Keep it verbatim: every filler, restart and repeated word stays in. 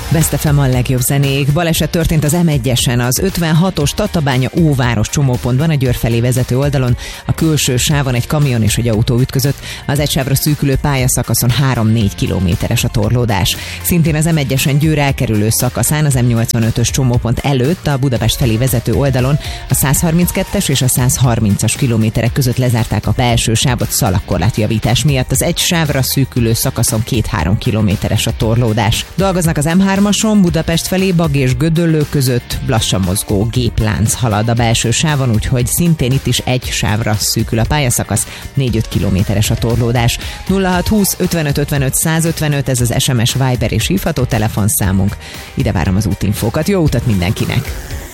Best ef em a legjobb zenék. Baleset történt az em egyesen, az ötvenhatos Tatabánya-Óváros csomópontban a Győr felé vezető oldalon. A külső sávon egy kamion és egy autó ütközött. Az egy sávra szűkülő pályaszakaszon három-négy kilométeres a torlódás. Szintén az em egyesen Győr elkerülő szakaszán az em nyolcvanötös csomópont előtt a Budapest felé vezető oldalon a százharminckettes és a százharmincas kilométerek között lezárták a belső sávot szalagkorlátjavítás miatt. Az egy sávra szűkülő szakaszon két-három kilométeres a torlódás. Dolgoznak az em hármason Budapest felé Bag és Gödöllő között, lassan mozgó géplánc halad a belső sávon, úgyhogy szintén itt is egy sávra szűkül a pályaszakasz, négy-öt kilométeres a torlódás. nulla hat húsz ötvenöt ötvenöt százötvenöt, ez az es em es, Viber és hívható telefonszámunk. Ide várom az útinfókat. Jó utat mindenkinek!